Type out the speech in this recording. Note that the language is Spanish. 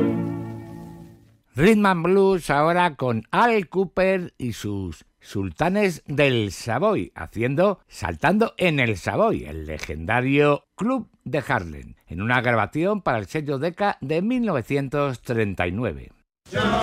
Rhythm and Blues ahora con Al Kooper y sus Sultanes del Savoy, saltando en el Savoy, el legendario club de Harlem, en una grabación para el sello Decca de 1939.